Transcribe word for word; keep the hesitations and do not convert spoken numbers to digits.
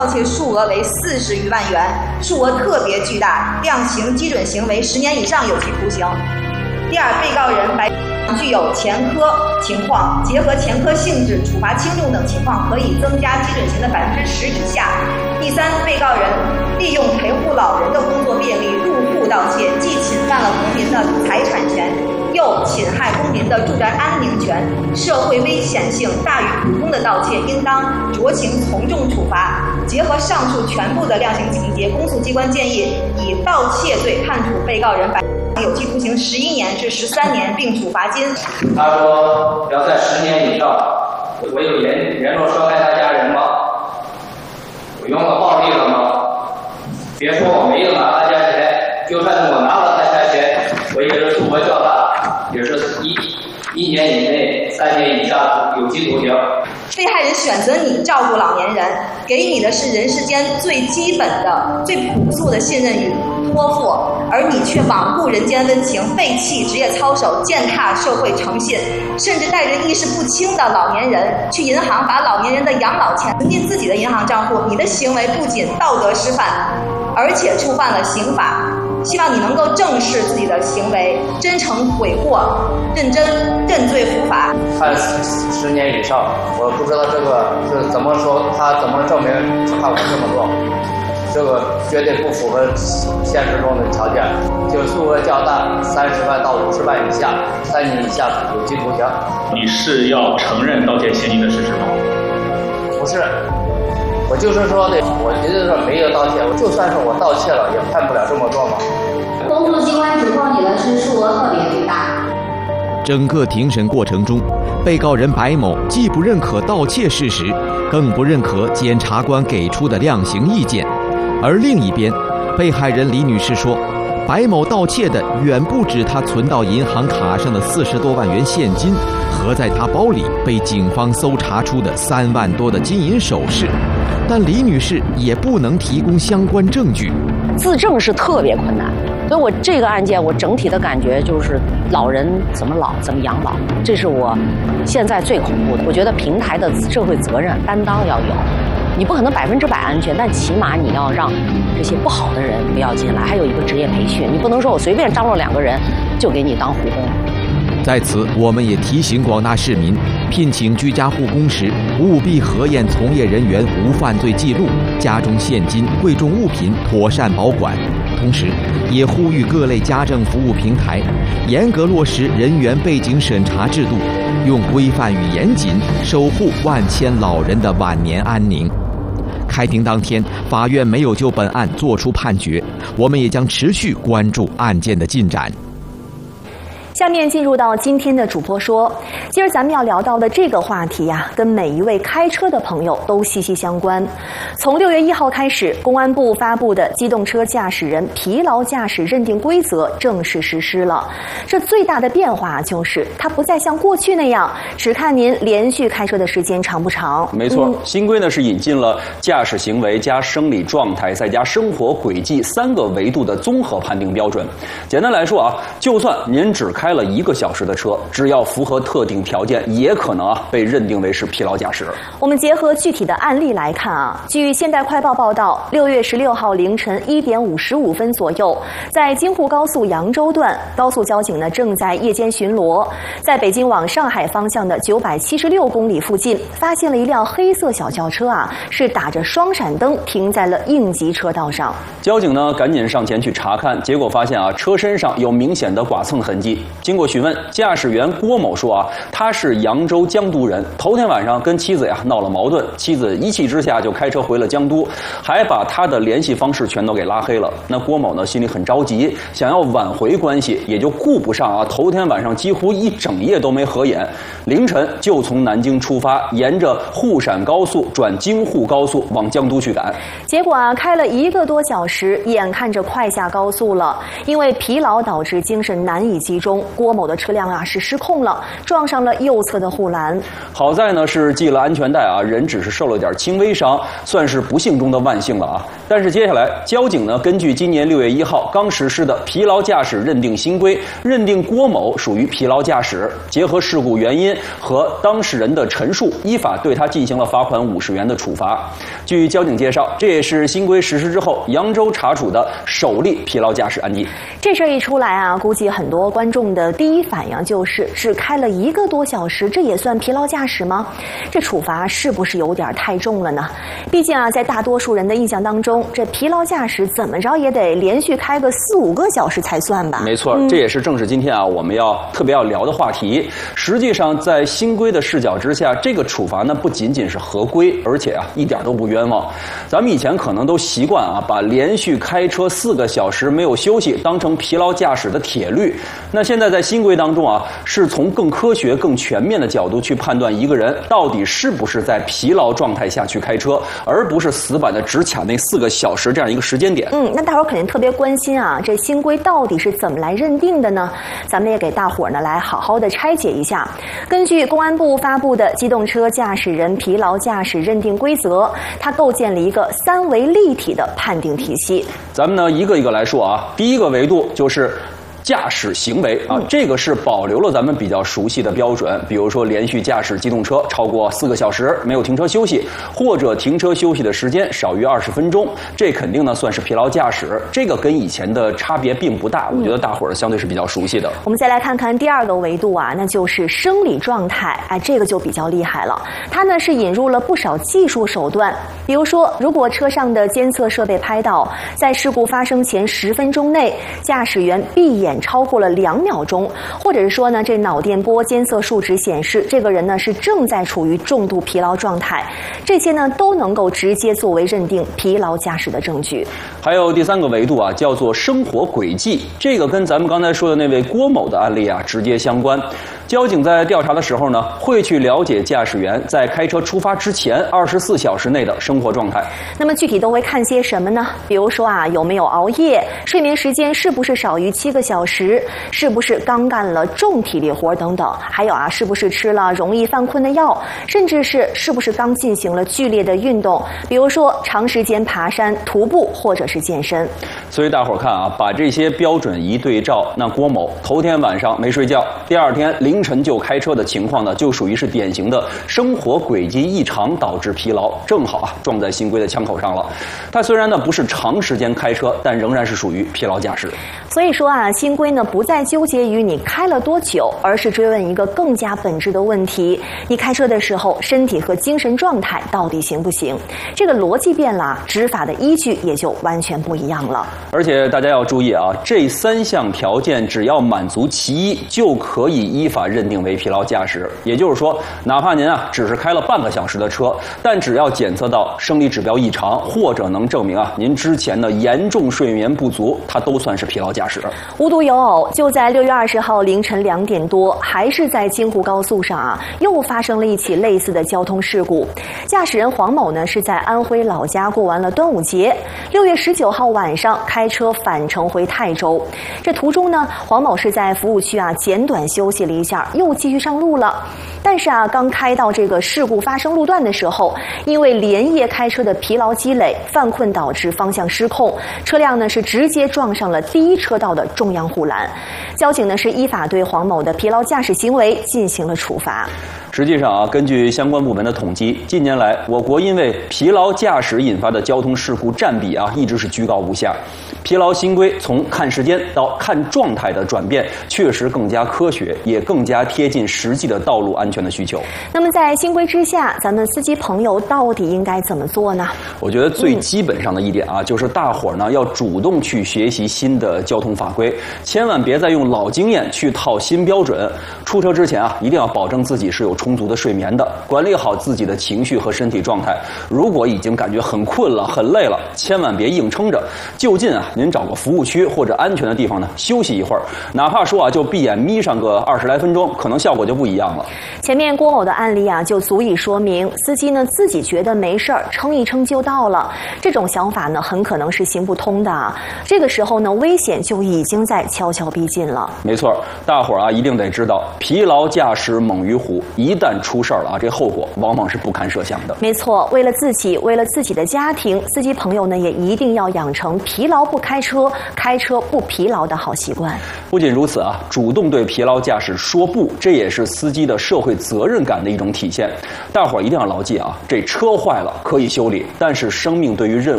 盗窃数额为四十余万元，数额特别巨大，量刑基准刑为十年以上有期徒刑。第二，被告人白具有前科情况，结合前科性质、处罚轻重等情况，可以增加基准刑的百分之十以下。第三，被告人利用陪护老人的工作便利入户盗窃，既侵犯了公民的财产权，又侵害公民的住宅安宁权，社会危险性大于普通的盗窃，应当酌情从重处罚。结合上述全部的量刑情节，公诉机关建议以盗窃罪判处被告人白有期徒刑十一年至十三年，并处罚金。 他说要在十年以上，我有严严重伤害他家人吗？我用了暴力了吗？别说我没有拿他家钱，就算是我拿了他家钱，我也是数额较大，也是一一年以内三年以下有期徒刑。 被害人选择你照顾老年人，给你的是人世间最基本的、最朴素的信任与托付，而你却罔顾人间温情，背弃职业操守，践踏社会诚信，甚至带着意识不清的老年人去银行把老年人的养老钱存进自己的银行账户。你的行为不仅道德失范，而且触犯了刑法。希望你能够正视自己的行为，真诚悔过，认真认罪伏法。 判十年以上，我不知道这个是怎么说，他怎么证明判我这么做？这个绝对不符合现实中的条件。就数额较大，三十万到五十万以下，三年以下有期徒刑。 你是要承认盗窃嫌疑的事实吗？ 不是。我就是说的，我觉得说没有盗窃，就算是我盗窃了，也判不了这么多嘛。 公诉机关指控你的是数额特别巨大。 整个庭审过程中，被告人白某既不认可盗窃事实，更不认可检察官给出的量刑意见。而另一边，被害人李女士说，白某盗窃的远不止他存到银行卡上的四十多万元现金和在他包里被警方搜查出的三万多的金银首饰。但李女士也不能提供相关证据， 自证是特别困难，所以我这个案件我整体的感觉就是老人怎么老怎么养老，这是我现在最恐怖的。我觉得平台的社会责任担当要有，你不可能百分之百安全，但起码你要让这些不好的人不要进来，还有一个职业培训，你不能说我随便张罗两个人就给你当护工。 在此，我们也提醒广大市民，聘请居家护工时，务必核验从业人员无犯罪记录，家中现金、贵重物品妥善保管。同时，也呼吁各类家政服务平台严格落实人员背景审查制度，用规范与严谨守护万千老人的晚年安宁。开庭当天，法院没有就本案作出判决，我们也将持续关注案件的进展。 下面进入到今天的主播说，今儿咱们要聊到的这个话题呀、啊，跟每一位开车的朋友都息息相关。从六月一号开始，公安部发布的机动车驾驶人疲劳驾驶认定规则正式实施了。这最大的变化就是，它不再像过去那样只看您连续开车的时间长不长。 没错， 嗯、 新规呢是引进了驾驶行为加生理状态再加生活轨迹三个维度的综合判定标准。简单来说啊，就算您只开了一个小时的车，只要符合特定条件，也可能啊被认定为是疲劳驾驶。 我们结合具体的案例来看啊，据现代快报报道，六月十六号凌晨一点五十五分左右，在京沪高速扬州段，高速交警呢正在夜间巡逻，在北京往上海方向的九百七十六公里附近，发现了一辆黑色小轿车啊，是打着双闪灯停在了应急车道上。 交警呢赶紧上前去查看，结果发现啊车身上有明显的剐蹭痕迹。经过询问，驾驶员郭某说啊，他是扬州江都人，头天晚上跟妻子呀闹了矛盾，妻子一气之下就开车回了江都，还把他的联系方式全都给拉黑了。那郭某呢心里很着急，想要挽回关系，也就顾不上啊头天晚上几乎一整夜都没合眼，凌晨就从南京出发，沿着沪陕高速转京沪高速往江都去赶。 结果啊开了一个多小时，眼看着快下高速了，因为疲劳导致精神难以集中， 郭某的车辆啊是失控了，撞上了右侧的护栏。 好在呢是系了安全带啊，人只是受了点轻微伤，算是不幸中的万幸了啊。但是接下来交警呢根据今年六月一号刚实施的疲劳驾驶认定新规，认定郭某属于疲劳驾驶，结合事故原因和当事人的陈述，依法对他进行了罚款五十元的处罚。据交警介绍，这也是新规实施之后扬州查处的首例疲劳驾驶案件。 这事儿一出来啊，估计很多观众的第一反应就是只开了一个多小时，这也算疲劳驾驶吗？这处罚是不是有点太重了呢？毕竟啊，在大多数人的印象当中，这疲劳驾驶怎么着也得连续开个四五个小时才算吧？ 没错，这也是正是今天啊我们要特别要聊的话题。实际上，在新规的视角之下，这个处罚呢不仅仅是合规，而且啊一点都不冤枉。咱们以前可能都习惯啊把连续开车四个小时没有休息当成疲劳驾驶的铁律。那现在在新规当中啊，是从更科学、更全面的角度去判断一个人到底是不是在疲劳状态下去开车，而不是死板的只卡那四个小时这样一个时间点。 嗯，那大伙儿肯定特别关心啊，这新规到底是怎么来认定的呢？咱们也给大伙儿呢来好好的拆解一下。根据公安部发布的《机动车驾驶人疲劳驾驶认定规则》，它构建了一个三维立体的判定体系。 咱们呢一个一个来说啊，第一个维度就是驾驶行为啊，这个是保留了咱们比较熟悉的标准，比如说连续驾驶机动车超过四个小时没有停车休息，或者停车休息的时间少于二十分钟，这肯定呢算是疲劳驾驶。这个跟以前的差别并不大，我觉得大伙儿相对是比较熟悉的。 我们再来看看第二个维度啊，那就是生理状态。哎，这个就比较厉害了，它呢是引入了不少技术手段，比如说，如果车上的监测设备拍到，在事故发生前十分钟内，驾驶员闭眼超过了两秒钟，或者是说呢，这脑电波监测数值显示这个人呢是正在处于重度疲劳状态，这些呢都能够直接作为认定疲劳驾驶的证据。 还有第三个维度啊，叫做生活轨迹，这个跟咱们刚才说的那位郭某的案例啊直接相关。交警在调查的时候呢，会去了解驾驶员在开车出发之前二十四小时内的生活状态。 那么具体都会看些什么呢？比如说啊，有没有熬夜，睡眠时间是不是少于七个小时，是不是刚干了重体力活等等。还有啊，是不是吃了容易犯困的药，甚至是是不是刚进行了剧烈的运动，比如说长时间爬山、徒步或者是健身。 所以大伙儿看啊，把这些标准一对照，那郭某头天晚上没睡觉，第二天凌晨就开车的情况呢，就属于是典型的生活轨迹异常导致疲劳，正好啊撞在新规的枪口上了。他虽然呢不是长时间开车，但仍然是属于疲劳驾驶。 所以说啊，新规呢不再纠结于你开了多久，而是追问一个更加本质的问题：你开车的时候，身体和精神状态到底行不行？这个逻辑变了，执法的依据也就完全不一样了。 而且大家要注意啊，这三项条件只要满足其一，就可以依法认定为疲劳驾驶。也就是说，哪怕您啊只是开了半个小时的车，但只要检测到生理指标异常，或者能证明啊您之前的严重睡眠不足，它都算是疲劳驾驶。 无独有偶，就在六月二十号凌晨两点多，还是在京沪高速上啊，又发生了一起类似的交通事故。驾驶人黄某呢是在安徽老家过完了端午节，六月十九号晚上开车返程回泰州。这途中呢，黄某是在服务区啊简短休息了一下，又继续上路了。但是啊，刚开到这个事故发生路段的时候，因为连夜开车的疲劳积累，犯困导致方向失控，车辆呢是直接撞上了第一车道的中央护栏。交警呢是依法对黄某的疲劳驾驶行为进行了处罚。 实际上啊，根据相关部门的统计，近年来我国因为疲劳驾驶引发的交通事故占比啊，一直是居高不下。疲劳新规从看时间到看状态的转变，确实更加科学，也更加贴近实际的道路安全的需求。 那么在新规之下，咱们司机朋友到底应该怎么做呢？ 我觉得最基本上的一点啊，嗯、就是大伙儿呢要主动去学习新的交通法规，千万别再用老经验去套新标准。出车之前啊，一定要保证自己是有充足的睡眠的，管理好自己的情绪和身体状态。如果已经感觉很困了、很累了，千万别硬撑着，就近啊，您找个服务区或者安全的地方呢休息一会儿，哪怕说啊就闭眼眯上个二十来分钟。 分钟，可能效果就不一样了。 前面郭某的案例啊，就足以说明司机呢自己觉得没事儿，撑一撑就到了，这种想法呢很可能是行不通的啊。这个时候呢，危险就已经在悄悄逼近了。 没错，大伙儿啊一定得知道，疲劳驾驶猛于虎，一旦出事儿了啊，这后果往往是不堪设想的。 没错，为了自己，为了自己的家庭，司机朋友呢也一定要养成疲劳不开车、开车不疲劳的好习惯。 不仅如此啊，主动对疲劳驾驶说不，这也是司机的社会责任感的一种体现。大伙儿一定要牢记啊，这车坏了可以修理，但是生命对于任